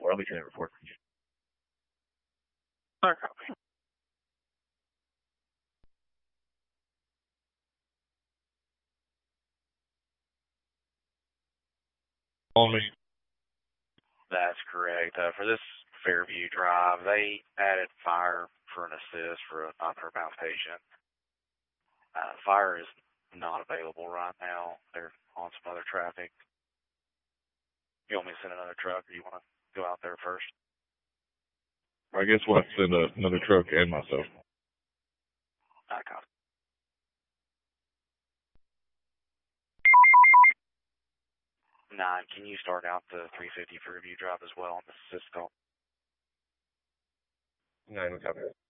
4. I'll be doing a report. Hard copy. On me. That's correct. For this Fairview Drive, they added fire for an assist for a 900-pound patient. Fire is not available right now. They're on some other traffic. You want me to send another truck, or you want to go out there first? I guess we'll have to send another truck and myself. I copy. Nine, can you start out the 350 Fairview Drive as well on the assist call? 9, copy.